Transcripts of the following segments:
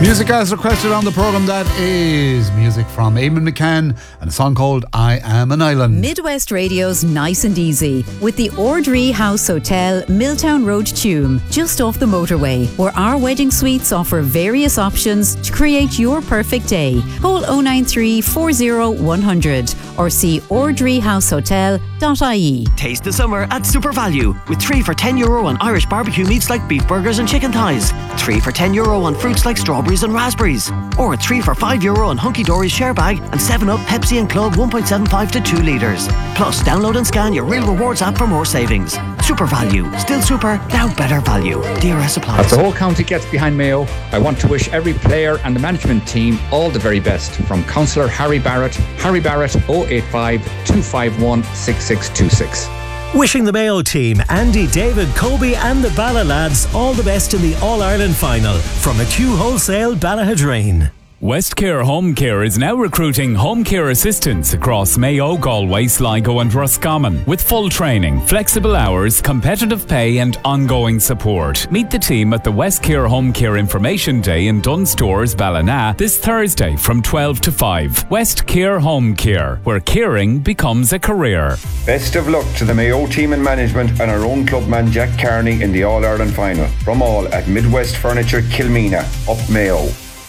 Music as requested on the programme, that is music from Eamon McCann and a song called I Am an Island. Midwest Radio's Nice and Easy with the Ordree House Hotel, Milltown Road, Tuam, just off the motorway, where our wedding suites offer various options to create your perfect day. Call 093 40 100 or see ordreehousehotel.ie. Taste the summer at Super Value with 3 for €10 on Irish barbecue meats like beef burgers and chicken thighs, 3 for €10 on fruits like strawberries and raspberries, or 3 for €5 on Hunky Dory's share bag and 7up, Pepsi and Club 1.75 to 2 litres. Plus, download and scan your Real Rewards app for more savings. Super Value, still super, now better value. DRS applies. As the whole county gets behind Mayo, I want to wish every player and the management team all the very best. From Councillor Harry Barrett 085 251 6626. Wishing the Mayo team, Andy, David, Kobe and the Bala lads all the best in the All-Ireland final from McHugh Wholesale, Ballahadreen. Westcare Home Care is now recruiting home care assistants across Mayo, Galway, Sligo and Roscommon with full training, flexible hours, competitive pay and ongoing support. Meet the team at the Westcare Home Care Information Day in Dunstores, Ballina this Thursday from 12 to 5. Westcare Home Care, where caring becomes a career. Best of luck to the Mayo team and management and our own clubman Jack Carney in the All-Ireland final. From all at Midwest Furniture, Kilmeena, up Mayo.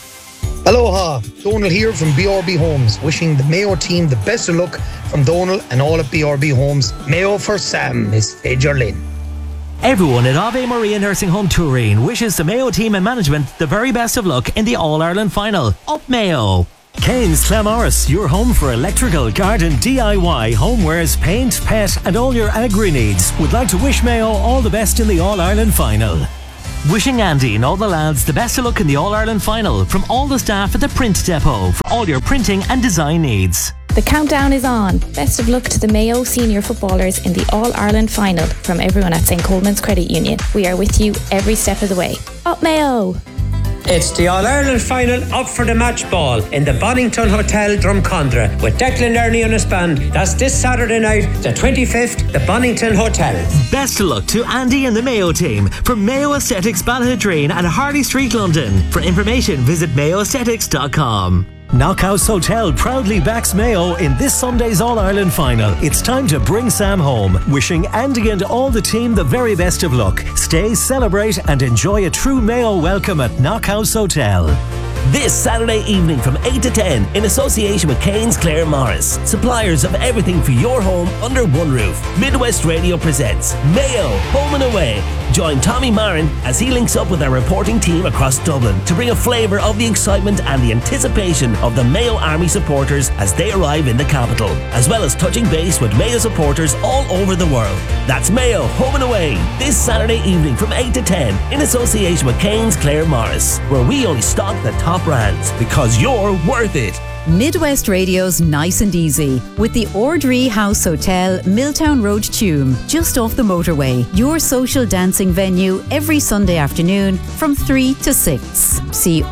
Aloha, Donal here from BRB Homes, wishing the Mayo team the best of luck from Donal and all at BRB Homes. Mayo for Sam, Miss Fagerlin. Everyone at Ave Maria Nursing Home Turin wishes the Mayo team and management the very best of luck in the All-Ireland final. Up Mayo! Kane's Clamorris, your home for electrical, garden, DIY, homewares, paint, pet and all your agri needs, would like to wish Mayo all the best in the All-Ireland final. Wishing Andy and all the lads the best of luck in the All-Ireland final from all the staff at the Print Depot for all your printing and design needs. The countdown is on. Best of luck to the Mayo senior footballers in the All-Ireland final from everyone at St. Coleman's Credit Union. We are with you every step of the way. Up Mayo! It's the All-Ireland final up for the match ball in the Bonington Hotel, Drumcondra, with Declan Learney on his band. That's this Saturday night, the 25th, the Bonington Hotel. Best of luck to Andy and the Mayo team from Mayo Aesthetics, Ballahadreen and Harley Street, London. For information, visit mayoaesthetics.com. Knockhouse Hotel proudly backs Mayo in this Sunday's All-Ireland final. It's time to bring Sam home. Wishing Andy and all the team the very best of luck. Stay, celebrate and enjoy a true Mayo welcome at Knockhouse Hotel. This Saturday evening from 8 to 10 in association with Kane's Clare Morris, suppliers of everything for your home under one roof. Midwest Radio presents Mayo Home and Away. Join Tommy Marin as he links up with our reporting team across Dublin to bring a flavour of the excitement and the anticipation of the Mayo Army supporters as they arrive in the capital, as well as touching base with Mayo supporters all over the world. That's Mayo Home and Away this Saturday evening from 8 to 10 in association with Kane's Clare Morris, where we only stock the top brands because you're worth it. Midwest Radio's Nice and Easy with the Ordree House Hotel, Milltown Road, Tuam, just off the motorway. Your social dancing venue every Sunday afternoon from 3 to 6. See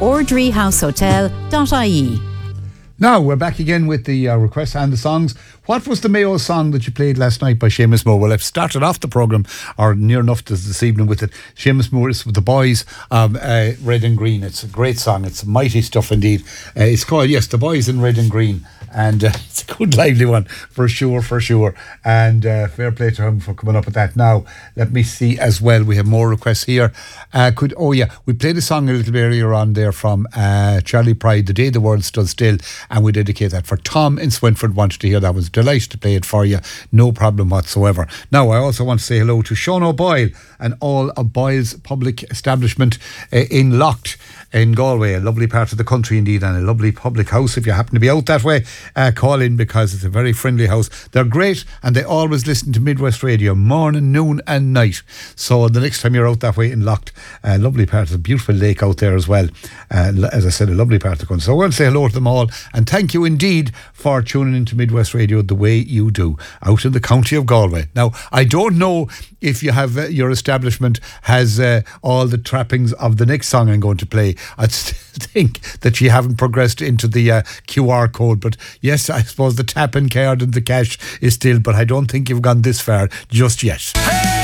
ordreehousehotel.ie. Now we're back again with the requests and the songs. What was the Mayo song that you played last night by Seamus Moore? Well, I've started off the programme, or near enough this evening, with it. Seamus Moore is with the boys, Red and Green. It's a great song. It's mighty stuff indeed. It's called, yes, The Boys in Red and Green. And it's a good lively one, for sure. And fair play to him for coming up with that. Now, let me see as well. We have more requests here. We played a song a little bit earlier on there from Charlie Pride, The Day the World Stood Still, and we dedicate that for Tom in Swinford. Wanted to hear that. Was delighted to play it for you. No problem whatsoever. Now, I also want to say hello to Sean O'Boyle and all of Boyle's public establishment in Locht in Galway, a lovely part of the country indeed, and a lovely public house. If you happen to be out that way, call in, because it's a very friendly house. They're great, and they always listen to Midwest Radio morning, noon and night. So the next time you're out that way in Locht, a lovely part of the beautiful lake out there as well. As I said, a lovely part of the country. So I want to say hello to them all, and thank you indeed for tuning into Midwest Radio the way you do out in the county of Galway. Now, I don't know if you have your establishment has all the trappings of the next song I'm going to play. I think that you haven't progressed into the QR code, but yes, I suppose the tap and card and the cash is still, but I don't think you've gone this far just yet. Hey!